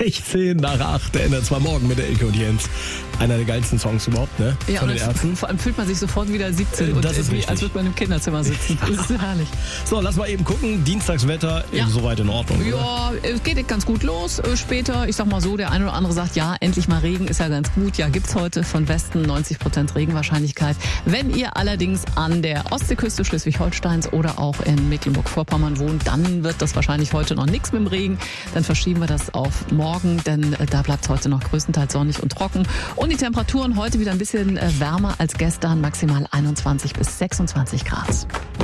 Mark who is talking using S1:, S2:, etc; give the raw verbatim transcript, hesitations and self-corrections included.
S1: sechzehn nach acht, der ändert zwar morgen mit der Elke und Jens. Einer der geilsten Songs überhaupt, ne?
S2: Ja,
S1: Von
S2: und
S1: den Ärzten.
S2: Vor allem fühlt man sich sofort wieder siebzehn
S1: Äh,
S2: und
S1: das ist
S2: irgendwie,
S1: richtig.
S2: als würde man im Kinderzimmer sitzen. Das ist herrlich.
S1: So, lass mal eben gucken. Dienstagswetter,
S2: Ja.
S1: soweit in Ordnung. Oder?
S2: Ja, es geht ganz gut los. Äh, Später, ich sag mal so, der eine oder andere sagt, ja, endlich mal Regen, ist ja ganz gut. Ja, gibt's heute von Westen neunzig Prozent Regenwahrscheinlichkeit. Wenn ihr allerdings an der Ostseeküste Schleswig-Holsteins oder auch in Mecklenburg-Vorpommern wohnt, dann wird das wahrscheinlich heute noch nichts mit dem Regen. Dann verschieben wir das auf morgen, denn äh, da bleibt es heute noch größtenteils sonnig und trocken. Und die Temperaturen heute wieder ein bisschen äh, wärmer als gestern, maximal einundzwanzig bis sechsundzwanzig Grad.